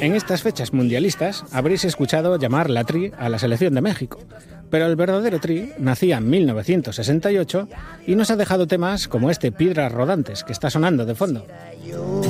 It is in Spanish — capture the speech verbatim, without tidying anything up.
En estas fechas mundialistas habréis escuchado llamar la Tri a la selección de México, pero el verdadero Tri nacía en mil novecientos sesenta y ocho y nos ha dejado temas como este Piedras Rodantes que está sonando de fondo.